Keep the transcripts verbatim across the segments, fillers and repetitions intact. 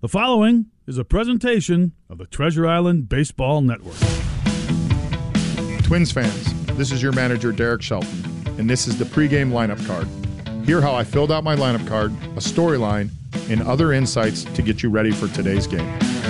The following is a presentation of the Treasure Island Baseball Network. Twins fans, this is your manager, Derek Shelton, and this is the pregame lineup card. Hear how I filled out my lineup card, a storyline, and other insights to get you ready for today's game.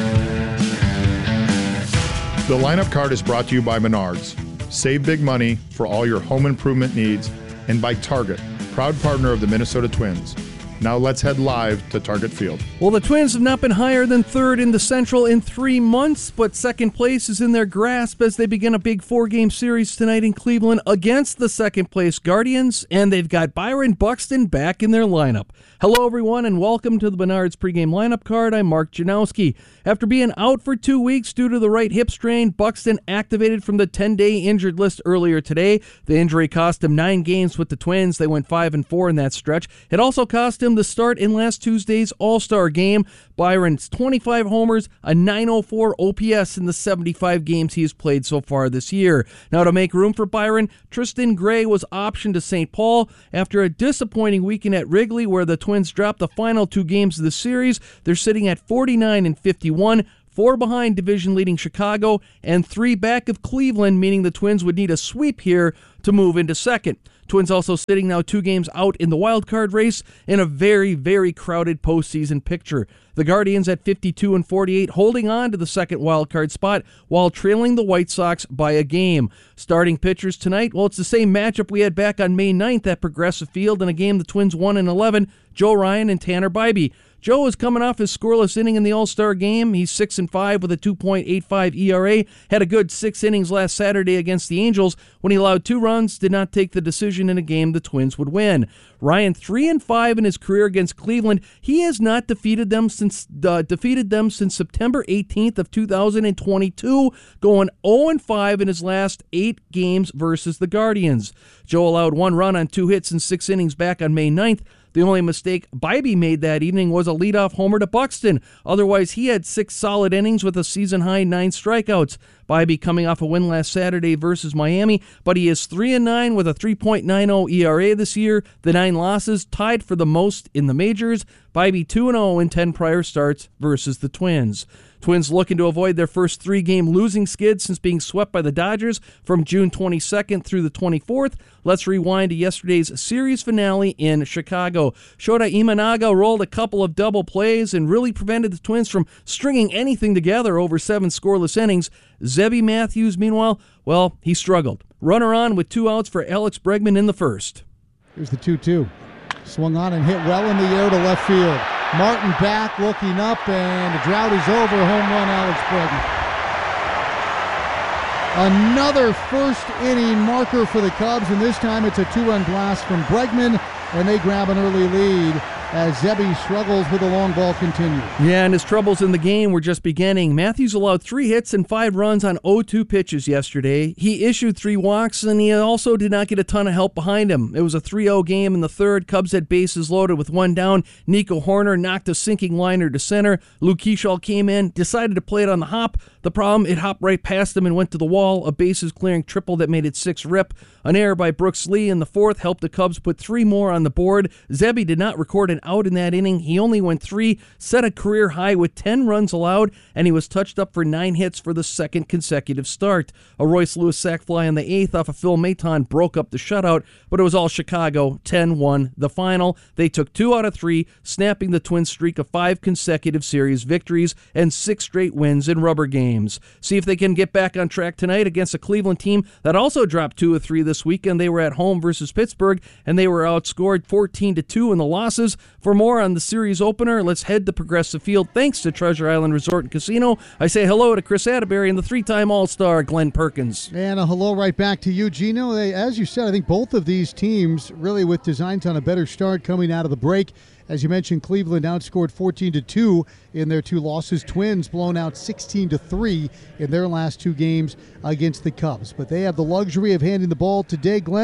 The lineup card is brought to you by Menards. Save big money for all your home improvement needs, and by Target, proud partner of the Minnesota Twins. Now let's head live to Target Field. Well, the Twins have not been higher than third in the Central in three months, but second place is in their grasp as they begin a big four-game series tonight in Cleveland against the second-place Guardians, and they've got Byron Buxton back in their lineup. Hello, everyone, and welcome to the Menards pregame lineup card. I'm Mark Janowski. After being out for two weeks due to the right hip strain, Buxton activated from the ten-day injured list earlier today. The injury cost him nine games with the Twins. They went five and four in that stretch. It also cost him the start in last Tuesday's All-Star game. Byron's twenty-five homers, a nine oh four O P S in the seventy-five games he has played so far this year. Now, to make room for Byron, Tristan Gray was optioned to Saint Paul after a disappointing weekend at Wrigley where the Twins dropped the final two games of the series. They're sitting at forty-nine and fifty-one. Four behind division-leading Chicago, and three back of Cleveland, meaning the Twins would need a sweep here to move into second. Twins also sitting now two games out in the wild card race in a very, very crowded postseason picture. The Guardians at fifty-two and forty-eight holding on to the second wild card spot while trailing the White Sox by a game. Starting pitchers tonight, well, it's the same matchup we had back on May ninth at Progressive Field in a game the Twins won in eleven, Joe Ryan and Tanner Bibee. Joe is coming off his scoreless inning in the All-Star game. He's six and five with a two point eight five E R A. Had a good six innings last Saturday against the Angels when he allowed two runs, did not take the decision in a game the Twins would win. Ryan three and five in his career against Cleveland. He has not defeated them since uh, defeated them since September eighteenth of two thousand twenty-two, going oh and five in his last eight games versus the Guardians. Joe allowed one run on two hits in six innings back on May ninth. The only mistake Bibee made that evening was a leadoff homer to Buxton. Otherwise, he had six solid innings with a season-high nine strikeouts. Bibee coming off a win last Saturday versus Miami, but he is three and nine with a three point nine oh E R A this year. The nine losses tied for the most in the majors. Bibee two and oh in ten prior starts versus the Twins. Twins looking to avoid their first three-game losing skid since being swept by the Dodgers from June twenty-second through the twenty-fourth. Let's rewind to yesterday's series finale in Chicago. Shota Imanaga rolled a couple of double plays and really prevented the Twins from stringing anything together over seven scoreless innings. Zebby Matthews, meanwhile, well, he struggled. Runner on with two outs for Alex Bregman in the first. Here's the two two. Swung on and hit well in the air to left field. Martin back, looking up, and the drought is over. Home run, Alex Bregman. Another first inning marker for the Cubs, and this time it's a two-run blast from Bregman, and they grab an early lead as Zebby struggles with the long ball continue. Yeah, and his troubles in the game were just beginning. Matthews allowed three hits and five runs on oh two pitches yesterday. He issued three walks, and he also did not get a ton of help behind him. It was a three oh game in the third. Cubs had bases loaded with one down. Nico Horner knocked a sinking liner to center. Luke Keeschall came in, decided to play it on the hop. The problem, it hopped right past him and went to the wall. A bases-clearing triple that made it six rip. An error by Brooks Lee in the fourth helped the Cubs put three more on the board. Zebby did not record an out in that inning. He only went three, set a career high with ten runs allowed, and he was touched up for nine hits for the second consecutive start. A Royce Lewis sac fly in the eighth off of Phil Maton broke up the shutout, but it was all Chicago. ten one the final. They took two out of three, snapping the Twins' streak of five consecutive series victories and six straight wins in rubber games. See if they can get back on track tonight against a Cleveland team that also dropped two of three this weekend. They were at home versus Pittsburgh, and they were outscored fourteen to two in the losses. For more on the series opener, let's head to Progressive Field. Thanks to Treasure Island Resort and Casino. I say hello to Chris Atterbury and the three-time All-Star Glenn Perkins. And a hello right back to you, Gino. They, as you said, I think both of these teams really with designs on a better start coming out of the break. As you mentioned, Cleveland outscored fourteen to two in their two losses. Twins blown out sixteen to three in their last two games against the Cubs. But they have the luxury of handing the ball today, Glenn,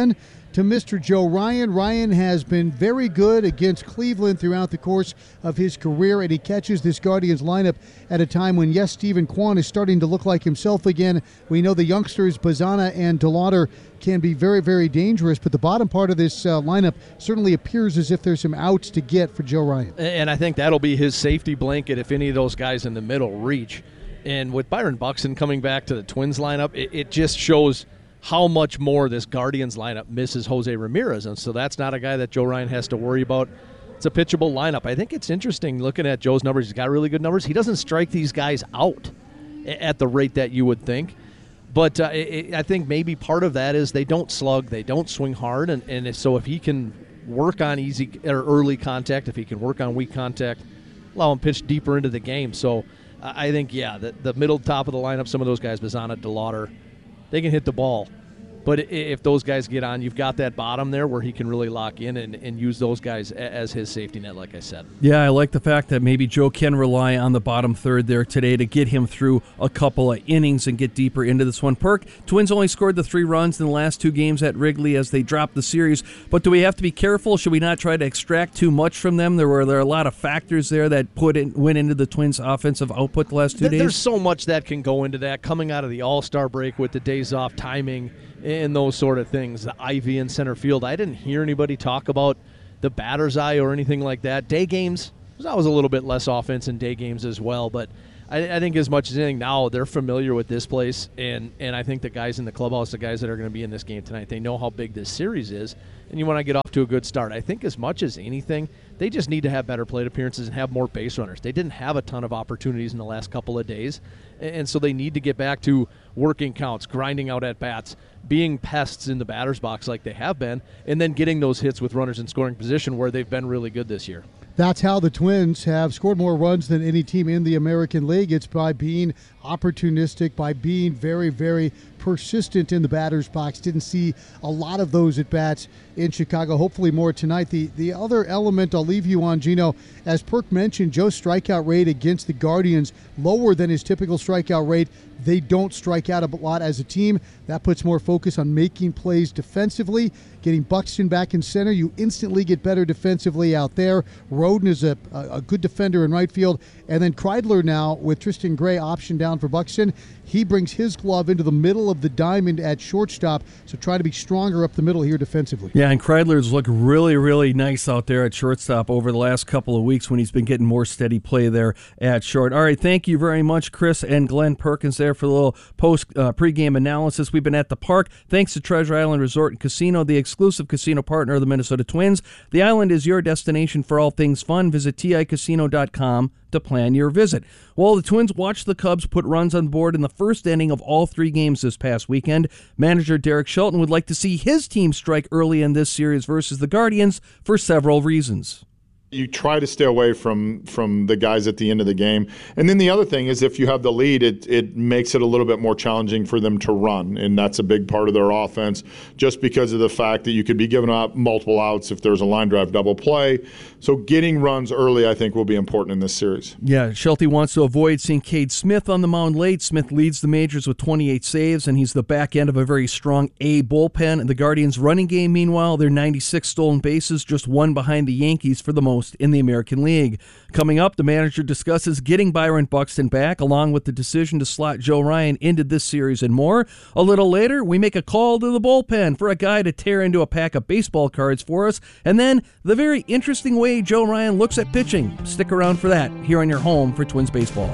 to Mister Joe Ryan. Ryan has been very good against Cleveland throughout the course of his career, and he catches this Guardians lineup at a time when, yes, Stephen Kwan is starting to look like himself again. We know the youngsters, Bazana and DeLauder, can be very, very dangerous, but the bottom part of this uh, lineup certainly appears as if there's some outs to get for Joe Ryan. And I think that'll be his safety blanket if any of those guys in the middle reach. And with Byron Buxton coming back to the Twins lineup, it, it just shows how much more this Guardians lineup misses Jose Ramirez. And so that's not a guy that Joe Ryan has to worry about. It's a pitchable lineup. I think it's interesting looking at Joe's numbers. He's got really good numbers. He doesn't strike these guys out at the rate that you would think. But uh, it, I think maybe part of that is they don't slug, they don't swing hard. And, and so if he can work on easy or early contact, if he can work on weak contact, allow him pitch deeper into the game. So I think, yeah, the, the middle top of the lineup, some of those guys, Bazana, DeLauder, they can hit the ball. But if those guys get on, you've got that bottom there where he can really lock in and, and use those guys as his safety net, like I said. Yeah, I like the fact that maybe Joe can rely on the bottom third there today to get him through a couple of innings and get deeper into this one. Perk, Twins only scored the three runs in the last two games at Wrigley as they dropped the series. But do we have to be careful? Should we not try to extract too much from them? There were there are a lot of factors there that put in, went into the Twins' offensive output the last two days. There's so much that can go into that, coming out of the All-Star break with the days off, timing, and those sort of things. The Ivy in center field. I didn't hear anybody talk about the batter's eye or anything like that. Day games, there's always a little bit less offense in day games as well, but I, I think as much as anything now, they're familiar with this place, and, and I think the guys in the clubhouse, the guys that are going to be in this game tonight, they know how big this series is, and you want to get off to a good start. I think as much as anything, they just need to have better plate appearances and have more base runners. They didn't have a ton of opportunities in the last couple of days, and so they need to get back to working counts, grinding out at-bats, being pests in the batter's box like they have been, and then getting those hits with runners in scoring position where they've been really good this year. That's how the Twins have scored more runs than any team in the American League. It's by being opportunistic, by being very, very persistent in the batter's box. Didn't see a lot of those at-bats in Chicago. Hopefully more tonight. The the other element I'll leave you on, Gino, as Perk mentioned, Joe's strikeout rate against the Guardians lower than his typical strikeout rate. They don't strike out a lot as a team. That puts more focus on making plays defensively. Getting Buxton back in center, you instantly get better defensively out there. Roden is a, a good defender in right field. And then Kreidler now, with Tristan Gray option down for Buxton, he brings his glove into the middle of the diamond at shortstop, so try to be stronger up the middle here defensively. Yeah, and Kreidler's looked really, really nice out there at shortstop over the last couple of weeks when he's been getting more steady play there at short. All right, thank you very much, Chris and Glenn Perkins there for the little post uh, pregame analysis. We've been at the park. Thanks to Treasure Island Resort and Casino, the exclusive casino partner of the Minnesota Twins. The island is your destination for all things fun. Visit T I casino dot com to plan your visit. Well, the Twins watched the Cubs put runs on the board in the first inning of all three games this past weekend. Manager Derek Shelton would like to see his team strike early in this series versus the Guardians for several reasons. You try to stay away from from the guys at the end of the game. And then the other thing is if you have the lead, it it makes it a little bit more challenging for them to run, and that's a big part of their offense just because of the fact that you could be giving up multiple outs if there's a line drive double play. So getting runs early, I think, will be important in this series. Yeah, Shelty wants to avoid seeing Cade Smith on the mound late. Smith leads the majors with twenty-eight saves, and he's the back end of a very strong A bullpen. And the Guardians' running game, meanwhile, they're ninety-six stolen bases, just one behind the Yankees for the most in the American League. Coming up, the manager discusses getting Byron Buxton back, along with the decision to slot Joe Ryan into this series and more. A little later, we make a call to the bullpen for a guy to tear into a pack of baseball cards for us, and then the very interesting way Joe Ryan looks at pitching. Stick around for that here on your home for Twins baseball.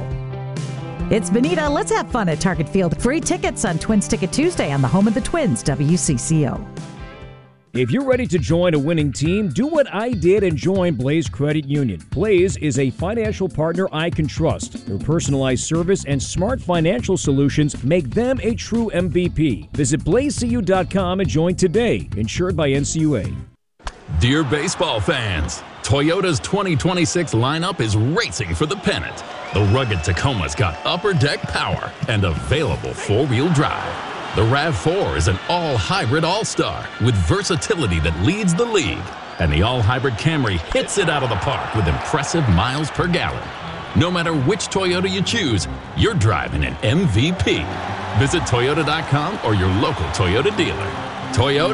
It's Benita. Let's have fun at Target Field. Free tickets on Twins Ticket Tuesday on the home of the Twins, W C C O. If you're ready to join a winning team, do what I did and join Blaze Credit Union. Blaze is a financial partner I can trust. Their personalized service and smart financial solutions make them a true M V P. Visit blaze c u dot com and join today. Insured by N C U A. Dear baseball fans, Toyota's twenty twenty-six lineup is racing for the pennant. The rugged Tacoma's got upper deck power and available four-wheel drive. The RAV four is an all-hybrid all-star with versatility that leads the league. And the all-hybrid Camry hits it out of the park with impressive miles per gallon. No matter which Toyota you choose, you're driving an M V P. Visit Toyota dot com or your local Toyota dealer. Toyota,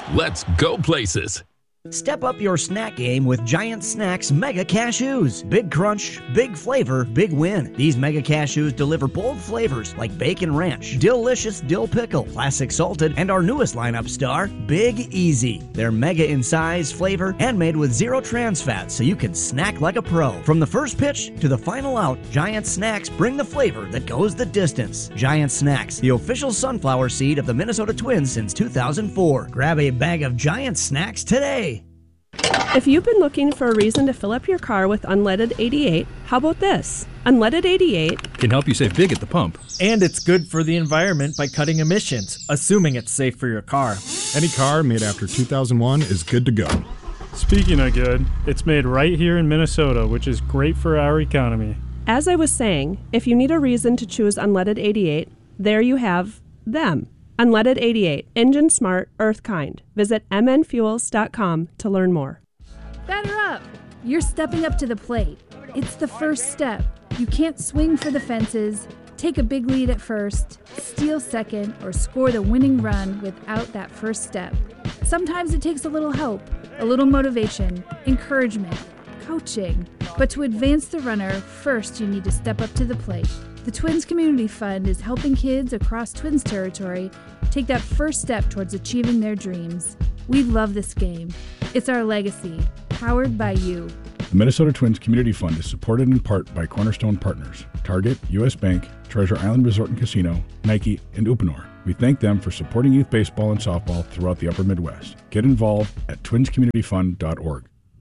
Let's go places. Step up your snack game with Giant Snacks Mega Cashews. Big crunch, big flavor, big win. These Mega Cashews deliver bold flavors like bacon ranch, delicious dill pickle, classic salted, and our newest lineup star, Big Easy. They're mega in size, flavor, and made with zero trans fat, so you can snack like a pro. From the first pitch to the final out, Giant Snacks bring the flavor that goes the distance. Giant Snacks, the official sunflower seed of the Minnesota Twins since two thousand four. Grab a bag of Giant Snacks today. If you've been looking for a reason to fill up your car with Unleaded eighty-eight, how about this? Unleaded eighty-eight can help you save big at the pump. And it's good for the environment by cutting emissions, assuming it's safe for your car. Any car made after two thousand one is good to go. Speaking of good, it's made right here in Minnesota, which is great for our economy. As I was saying, if you need a reason to choose Unleaded eighty-eight, there you have them. Unleaded eighty-eight, engine smart, earth kind. Visit m n fuels dot com to learn more. Batter up! You're stepping up to the plate. It's the first step. You can't swing for the fences, take a big lead at first, steal second, or score the winning run without that first step. Sometimes it takes a little help, a little motivation, encouragement, coaching. But to advance the runner, first you need to step up to the plate. The Twins Community Fund is helping kids across Twins territory take that first step towards achieving their dreams. We love this game. It's our legacy, powered by you. The Minnesota Twins Community Fund is supported in part by Cornerstone Partners, Target, U S Bank, Treasure Island Resort and Casino, Nike, and Uponor. We thank them for supporting youth baseball and softball throughout the upper Midwest. Get involved at twins community fund dot org.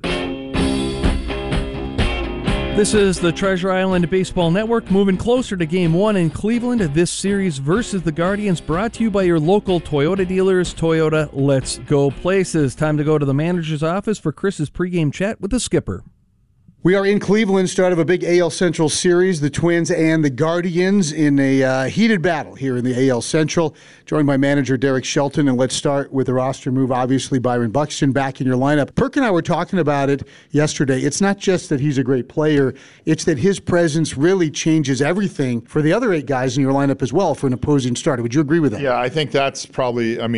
This is the Treasure Island Baseball Network, moving closer to Game one in Cleveland. This series versus the Guardians, brought to you by your local Toyota dealers. Toyota, let's go places. Time to go to the manager's office for Chris's pregame chat with the skipper. We are in Cleveland, start of a big A L Central series, the Twins and the Guardians in a uh, heated battle here in the A L Central. Joined by manager Derek Shelton, and let's start with the roster move. Obviously, Byron Buxton back in your lineup. Perk and I were talking about it yesterday. It's not just that he's a great player, it's that his presence really changes everything for the other eight guys in your lineup as well for an opposing starter. Would you agree with that? Yeah, I think that's probably, I mean,